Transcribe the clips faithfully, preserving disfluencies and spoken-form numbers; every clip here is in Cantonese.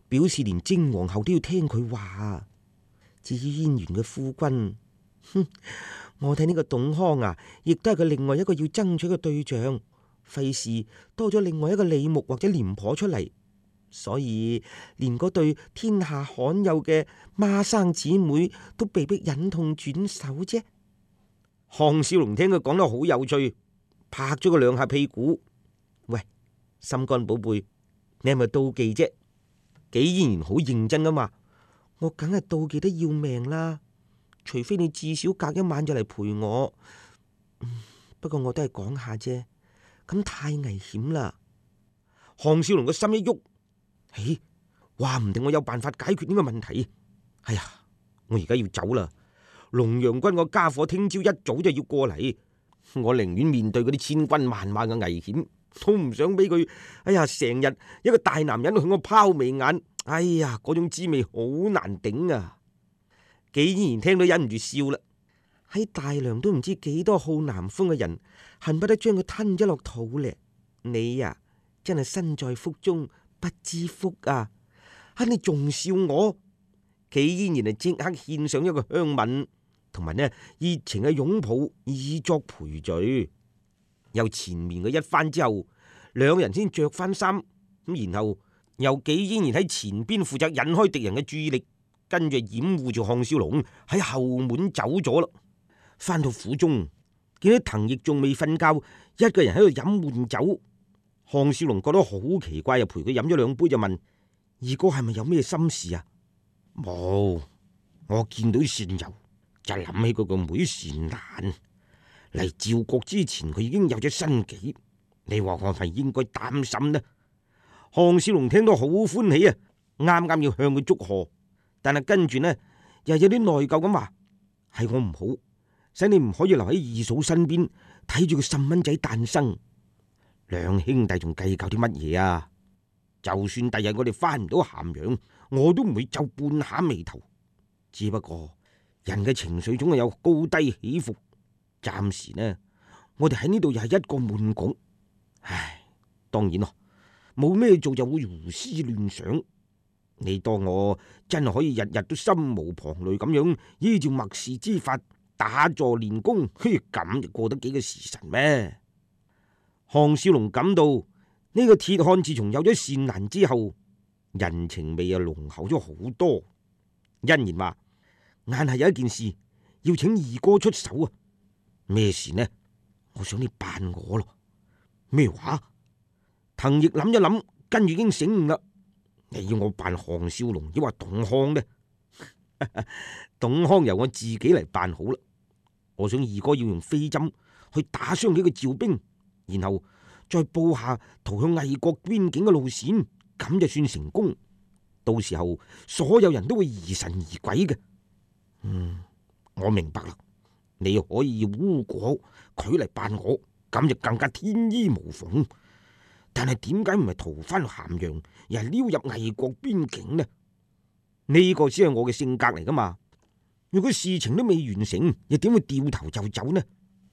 表示連精皇后都要聽佢話。至於燕園嘅夫君，哼，我睇呢個董康啊，亦都係佢另外一個要爭取嘅對象，費事多咗另外一個李牧或者廉頗出嚟，所以連嗰對天下罕有嘅孖生姊妹都被迫忍痛轉手啫。項少龍聽佢講得好有趣，拍咗佢兩下屁股。喂，心肝寶貝，你係咪妒忌啫？紀嫣然好認真噶嘛，我梗係妒忌得要命啦，除非你至少隔一晚就嚟陪我。嗯，不過我都係講下啫，咁太危險啦。項少龍個心一喐，嘿，話唔定我有辦法解決呢個問題。哎呀，我而家要走啦，龍陽君個家伙聽朝一早就要過嚟，我寧願面對嗰啲千軍萬馬嘅危險，都唔想俾佢，哎呀，成日一個大男人向我拋眉眼，哎呀，嗰種滋味好難頂啊！紀嫣然聽到忍唔住笑啦，喺大梁都唔知幾多好男風嘅人，恨不得將佢吞咗落肚咧。你呀、啊，真係身在福中不知福啊！啊，你仲笑我？紀嫣然啊，即刻獻上一個香吻，同埋呢熱情嘅擁抱，以作賠罪。又前面嘅一番之後，兩人先着翻衫，咁然後由紀嫣然喺前邊負責引開敵人嘅注意力，跟住掩護住項少龍喺後門走咗啦。翻到府中，見到滕奕仲未瞓覺，一個人喺度飲悶酒。項少龍覺得好奇怪，又陪佢飲咗兩杯，就問二哥係咪有咩心事啊？冇，我見到善柔就諗起佢個妹善蘭嚟趙國之前，佢已經有咗身紀，你話我係咪應該擔心呢？項少龍聽到好歡喜啊，啱啱要向佢祝賀，但係跟住呢又有啲內疚咁話，係我唔好，使你唔可以留喺二嫂身邊睇住個細蚊仔誕生。兩兄弟仲計較啲乜嘢啊？就算第日我哋翻唔到咸陽，我都唔會皺半下眉頭。只不過人嘅情緒總係有高低起伏，暫時呢，我哋喺呢度又係一個悶局。唉，當然咯，冇咩做就會胡思亂想。你當我真係可以日日都心無旁騖咁樣依照默示之法打坐練功，嘿，咁就過得幾個時辰咩？項少龍感到呢、這個鐵漢自從有咗善蘭之後，人情味又濃厚咗好多。欣然話：硬係有一件事要請二哥出手啊！咩事呢？我想你扮我咯。咩話？滕奕諗一諗，跟住已經醒悟啦。你要我扮項少龍，抑或董康呢？董康由我自己嚟扮好啦。我想二哥要用飛針去打傷幾個趙兵，然後再布下逃向魏國邊境嘅路線，咁就算成功。到時候所有人都會疑神疑鬼嘅。嗯，我明白啦。你可以要烏果佢嚟扮我，咁就更加天衣無縫。但係點解唔係逃翻咸陽，而係溜入魏國邊境呢？呢個先係我嘅性格嚟噶嘛。如果事情都未完成，又點會掉頭就走呢？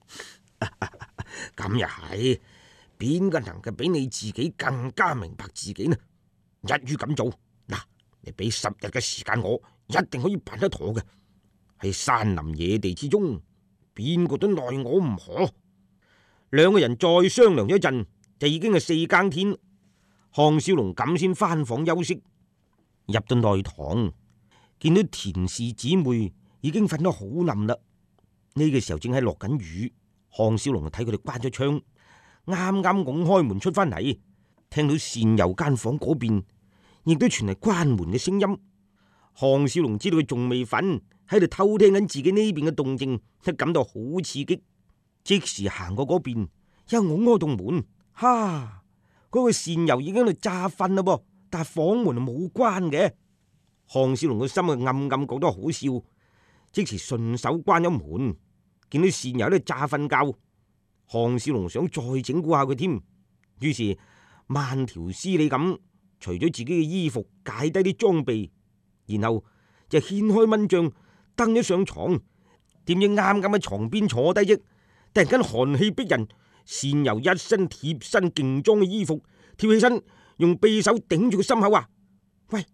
咁又係，邊個能夠比你自己更加明白自己呢？一於咁做，嗱，你俾十日嘅時間我，一定可以辦得妥嘅。喺山林野地之中，邊個都奈我唔可。兩個人再商量咗一陣，就已經係四更天。項少龍咁先翻房休息，入到內堂，見到田氏姊妹已經瞓得好冧啦。呢個時候正喺落緊雨，項少龍就睇佢哋關咗窗，啱啱拱開門出翻嚟，聽到善柔間房嗰邊亦都傳嚟關門嘅聲音。項少龍知道佢仲未瞓，喺度偷聽緊自己呢邊嘅動靜，都感到好刺激，即時行過嗰邊，一拱開棟門，哈，嗰、那個善柔已經喺度詐瞓啦噃，但係房門冇關嘅。項少龍個心啊暗暗覺得好笑，即時順手關咗門，見到善柔喺度詐瞓覺。項少龍想再整蠱下佢添，於是慢條斯理咁除咗自己嘅衣服，解低啲裝備，然後就掀開蚊帳，登咗上床。點知啱啱喺床邊坐低啫，突然間寒氣逼人，善柔一身貼身勁裝嘅衣服，跳起身用匕首頂住個心口啊！